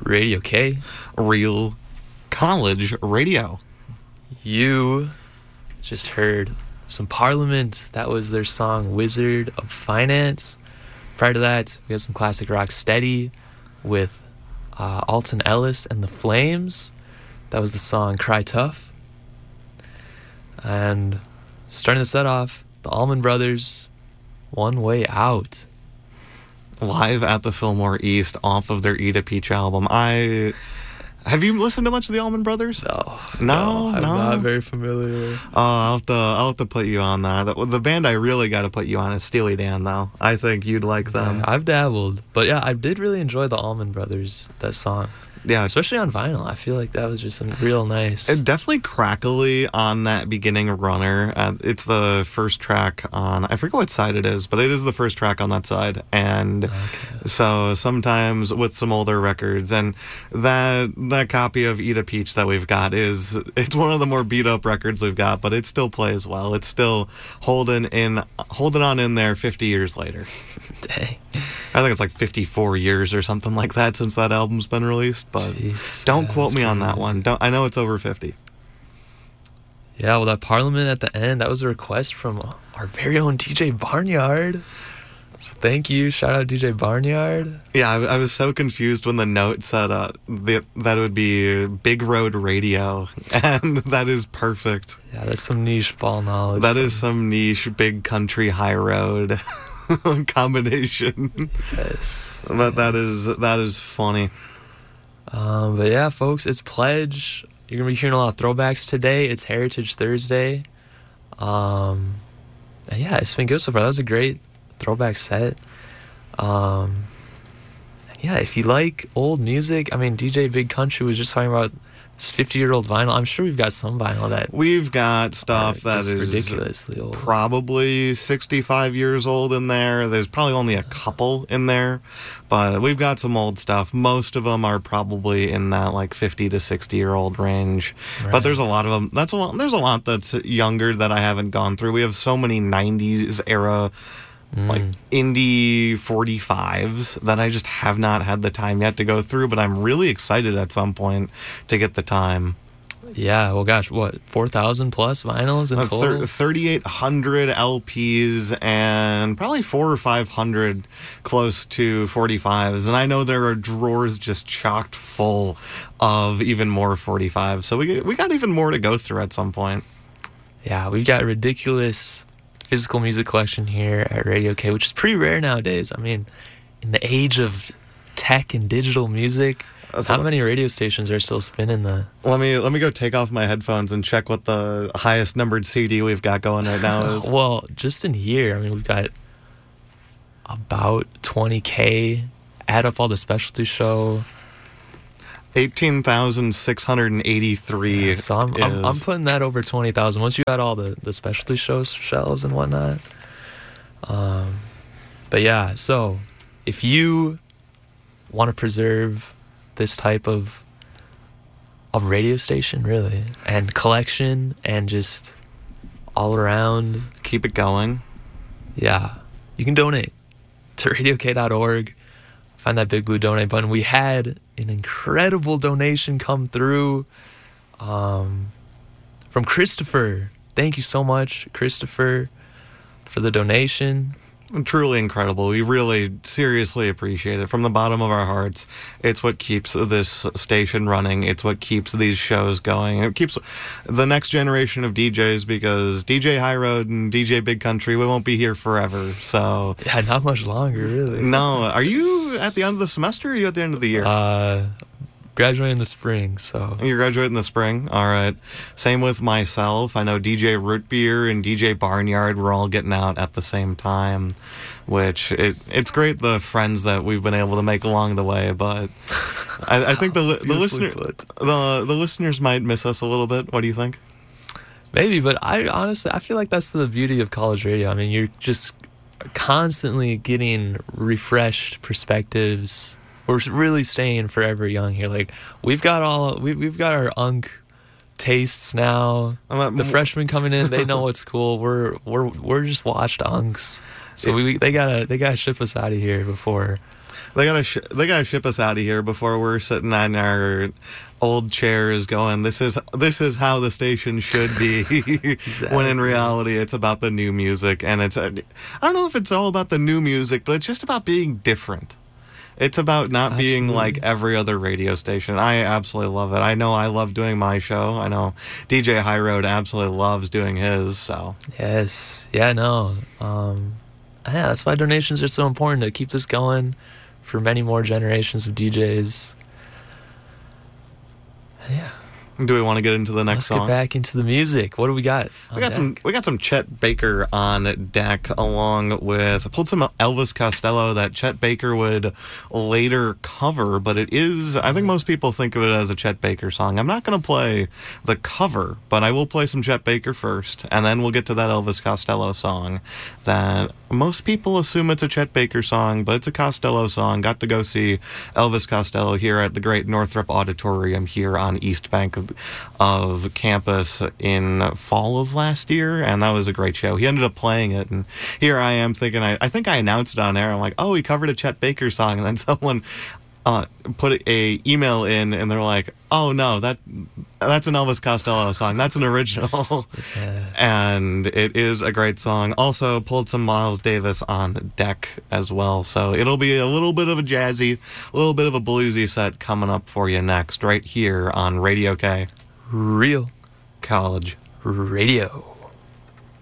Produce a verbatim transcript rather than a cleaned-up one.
Radio K. Real college radio. You just heard some Parliament. That was their song Wizard of Finance. Prior to that, we had some classic rock Steady with uh, Alton Ellis and the Flames. That was the song Cry Tough. And starting the set off, the Allman Brothers, One Way Out. Live at the Fillmore East off of their Eat a Peach album. I... Have you listened to much of the Allman Brothers? No. No? I'm no? not very familiar. Oh, I'll have to, I'll have to put you on that. The, the band I really got to put you on is Steely Dan, though. I think you'd like them. Yeah, I've dabbled. But yeah, I did really enjoy the Allman Brothers, that song. Yeah, especially on vinyl. I feel like that was just real nice. It's definitely crackly on that beginning runner. Uh, it's the first track on, I forget what side it is, but it is the first track on that side. And okay. So sometimes with some older records, and that that copy of Eat a Peach that we've got is, it's one of the more beat up records we've got, but it still plays well. It's still holding in, holding on in there fifty years later. Dang. I think it's like fifty-four years or something like that since that album's been released, but Jeez, don't quote me on that one. Don't I know it's over fifty. Yeah, well, that Parliament at the end, that was a request from our very own D J Barnyard. So thank you. Shout out D J Barnyard. Yeah, I, I was so confused when the note said uh, the, that it would be Big Road Radio, and that is perfect. Yeah, that's some niche fall knowledge. That is some niche big country high road combination. Yes. But yes. that is that is funny. Um, but yeah, folks, it's Pledge. You're gonna be hearing a lot of throwbacks today. It's Heritage Thursday. Um, and yeah, it's been good so far. That was a great throwback set. Um, and yeah, if you like old music, I mean, D J Big Country was just talking about this fifty-year-old vinyl. I'm sure we've got some vinyl that we've got stuff that is ridiculously old, probably sixty-five years old in there. There's probably only a couple in there, but we've got some old stuff. Most of them are probably in that like fifty to sixty year old range. Right. But there's a lot of them. That's a lot. There's a lot that's younger that I haven't gone through. We have so many nineties era. Mm. Like indie forty-fives that I just have not had the time yet to go through, but I'm really excited at some point to get the time. Yeah, well, gosh, what, four thousand plus vinyls in uh, total? Thir- thirty-eight hundred L Ps and probably four or five hundred close to forty-fives. And I know there are drawers just chocked full of even more forty-fives. So we we got even more to go through at some point. Yeah, we've got a ridiculous physical music collection here at Radio K, which is pretty rare nowadays. I mean, in the age of tech and digital music, That's not many radio stations are still spinning the... Let me let me go take off my headphones and check what the highest numbered C D we've got going right now is. Well, just in here, I mean, we've got about twenty K. Add up all the specialty show. eighteen thousand six hundred eighty-three. Yeah, so I'm, I'm I'm putting that over twenty thousand. Once you got all the, the specialty shows, shelves and whatnot. Um, but yeah, so if you want to preserve this type of of radio station, really, and collection, and just all around, keep it going. Yeah, you can donate to radio k dot org. Find that big blue donate button. We had an incredible donation come through um, from Christopher. Thank you so much, Christopher, for the donation. Truly incredible. We really seriously appreciate it from the bottom of our hearts. It's what keeps this station running. It's what keeps these shows going. It keeps the next generation of D Js, because D J High Road and D J Big Country, we won't be here forever. So yeah, not much longer, really. No. Are you at the end of the semester, or are you at the end of the year? Uh, graduating in the spring, so. You're graduating in the spring? All right. Same with myself. I know D J Root Beer and D J Barnyard, we're all getting out at the same time, which it it's great, the friends that we've been able to make along the way, but I, I think the the listener the the listeners might miss us a little bit. What do you think? Maybe, but I honestly I feel like that's the beauty of college radio. I mean, you're just constantly getting refreshed perspectives. We're really staying forever young here. Like we've got all we we've got our unk tastes now. The freshmen coming in, they know what's cool. We're we're we're just washed unks. So we they gotta they gotta ship us out of here before They gotta sh- they gotta ship us out of here before we're sitting on our old chairs going, this is this is how the station should be. Exactly. When in reality it's about the new music, and it's uh, I don't know if it's all about the new music, but it's just about being different. It's about not Absolutely. being like every other radio station. I absolutely love it. I know I love doing my show. I know D J High Road absolutely loves doing his. So Yes. Yeah, no. Um, yeah, that's why donations are so important, to keep this going for many more generations of D Js. Yeah. do we want to get into the next Let's song? get back into the music. What do we got? We on got deck? some. We got some Chet Baker on deck, along with I pulled some Elvis Costello that Chet Baker would later cover, but it is. I think most people think of it as a Chet Baker song. I'm not going to play the cover, but I will play some Chet Baker first, and then we'll get to that Elvis Costello song that most people assume it's a Chet Baker song, but it's a Costello song. Got to go see Elvis Costello here at the Great Northrop Auditorium here on East Bank of of campus in fall of last year, and that was a great show. He ended up playing it, and here I am thinking, I, I think I announced it on air. I'm like, oh, he covered a Chet Baker song, and then someone uh, put a email in, and they're like, oh no, that that's an Elvis Costello song. That's an original. Yeah. And it is a great song. Also pulled some Miles Davis on deck as well, so it'll be a little bit of a jazzy, a little bit of a bluesy set coming up for you next, right here on Radio K Real College Radio.